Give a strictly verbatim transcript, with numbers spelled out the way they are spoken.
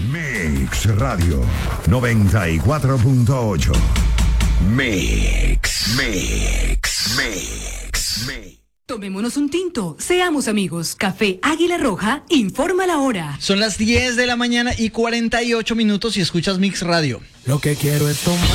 Mix Radio noventa y cuatro punto ocho. Mix, Mix, Mix, Mix. Tomémonos un tinto, seamos amigos. Café Águila Roja informa la hora. Son las diez de la mañana y cuarenta y ocho minutos y escuchas Mix Radio. Lo que quiero es tomar.